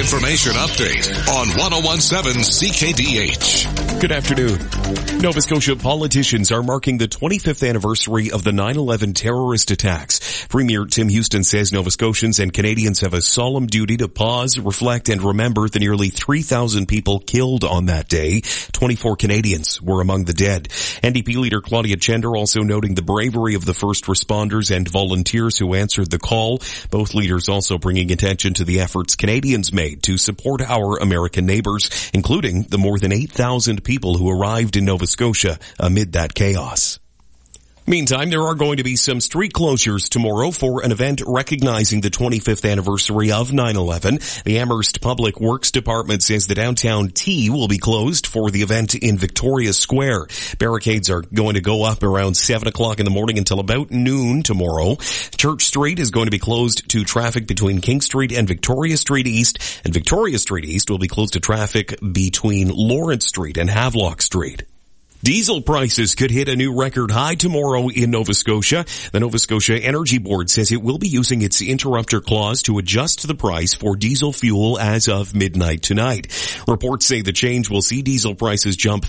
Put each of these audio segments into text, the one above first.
Information update on 1017 CKDH. Good afternoon. Nova Scotia politicians are marking the 25th anniversary of the 9/11 terrorist attacks. Premier Tim Houston says Nova Scotians and Canadians have a solemn duty to pause, reflect, and remember the nearly 3,000 people killed on that day. 24 Canadians were among the dead. NDP leader Claudia Chender also noting the bravery of the first responders and volunteers who answered the call. Both leaders also bringing attention to the efforts Canadians made to support our American neighbors, including the more than 8,000 people who arrived in Nova Scotia amid that chaos. Meantime, there are going to be some street closures tomorrow for an event recognizing the 25th anniversary of 9/11. The Amherst Public Works Department says the downtown T will be closed for the event in Victoria Square. Barricades are going to go up around 7 o'clock in the morning until about noon tomorrow. Church Street is going to be closed to traffic between King Street and Victoria Street East, and Victoria Street East will be closed to traffic between Lawrence Street and Havelock Street. Diesel prices could hit a new record high tomorrow in Nova Scotia. The Nova Scotia Energy Board says it will be using its interrupter clause to adjust the price for diesel fuel as of midnight tonight. Reports say the change will see diesel prices jump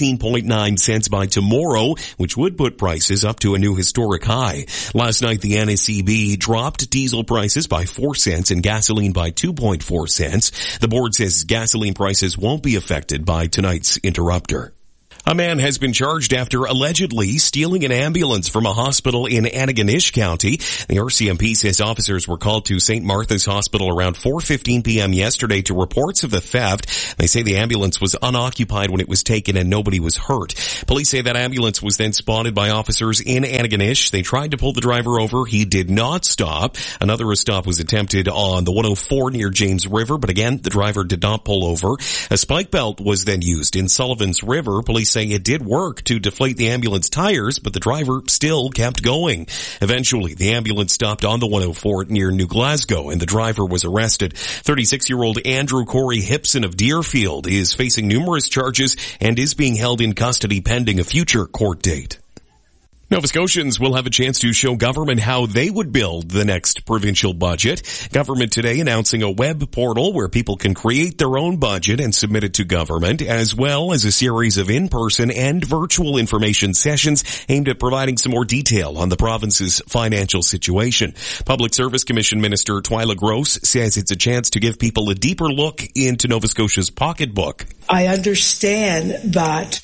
14.9 cents by tomorrow, which would put prices up to a new historic high. Last night, the NSEB dropped diesel prices by 4 cents and gasoline by 2.4 cents. The board says gasoline prices won't be affected by tonight's interrupter. A man has been charged after allegedly stealing an ambulance from a hospital in Antigonish County. The RCMP says officers were called to St. Martha's Hospital around 4:15 p.m. yesterday to reports of the theft. They say the ambulance was unoccupied when it was taken and nobody was hurt. Police say that ambulance was then spotted by officers in Antigonish. They tried to pull the driver over. He did not stop. Another stop was attempted on the 104 near James River, but again, the driver did not pull over. A spike belt was then used in Sullivan's River. Police saying it did work to deflate the ambulance tires, but the driver still kept going. Eventually, the ambulance stopped on the 104 near New Glasgow, and the driver was arrested. 36-year-old Andrew Corey Hipson of Deerfield is facing numerous charges and is being held in custody pending a future court date. Nova Scotians will have a chance to show government how they would build the next provincial budget. Government today announcing a web portal where people can create their own budget and submit it to government, as well as a series of in-person and virtual information sessions aimed at providing some more detail on the province's financial situation. Public Service Commission Minister Twyla Gross says it's a chance to give people a deeper look into Nova Scotia's pocketbook. I understand that,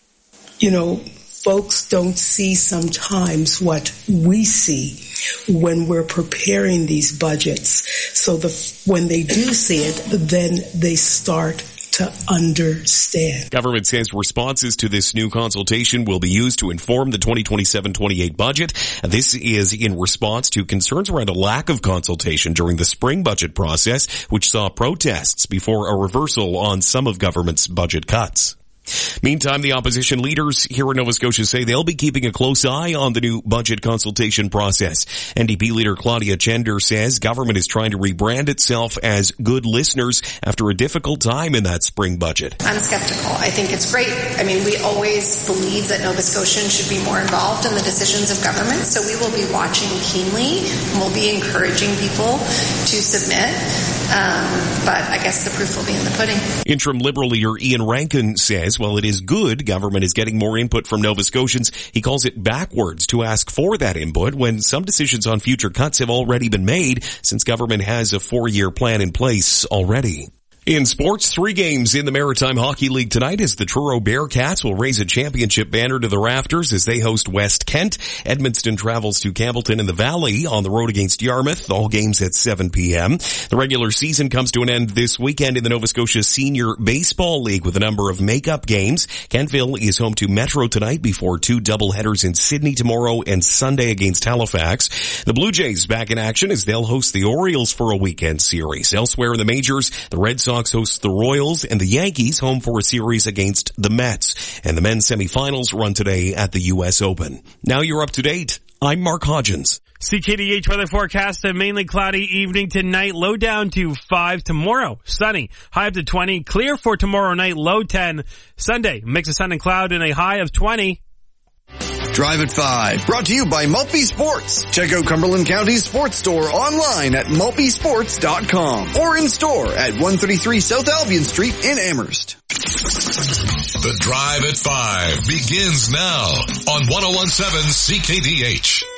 folks don't see sometimes what we see when we're preparing these budgets. So when they do see it, then they start to understand. Government says responses to this new consultation will be used to inform the 2027-28 budget. This is in response to concerns around a lack of consultation during the spring budget process, which saw protests before a reversal on some of government's budget cuts. Meantime, the opposition leaders here in Nova Scotia say they'll be keeping a close eye on the new budget consultation process. NDP leader Claudia Chender says government is trying to rebrand itself as good listeners after a difficult time in that spring budget. I'm skeptical. I think it's great. We always believe that Nova Scotians should be more involved in the decisions of government, so we will be watching keenly and we'll be encouraging people to submit. But I guess the proof will be in the pudding. Interim Liberal leader Ian Rankin says, while it is good government is getting more input from Nova Scotians, he calls it backwards to ask for that input when some decisions on future cuts have already been made since government has a 4-year plan in place already. In sports, 3 games in the Maritime Hockey League tonight as the Truro Bearcats will raise a championship banner to the rafters as they host West Kent. Edmundston travels to Campbellton in the Valley on the road against Yarmouth. All games at 7 p.m. The regular season comes to an end this weekend in the Nova Scotia Senior Baseball League with a number of makeup games. Kentville is home to Metro tonight before 2 doubleheaders in Sydney tomorrow and Sunday against Halifax. The Blue Jays back in action as they'll host the Orioles for a weekend series. Elsewhere in the majors, the Red Sox hosts the Royals and the Yankees home for a series against the Mets. And the men's semifinals run today at the U.S. Open. Now you're up to date. I'm Mark Hodgins. CKDH weather forecast, a mainly cloudy evening tonight, low down to 5. Tomorrow, sunny, high up to 20. Clear for tomorrow night, low 10. Sunday, mix of sun and cloud and a high of 20. Drive at 5, brought to you by Maltby Sports. Check out Cumberland County's sports store online at maltbysports.com or in store at 133 South Albion Street in Amherst. The Drive at 5 begins now on 101.7 CKDH.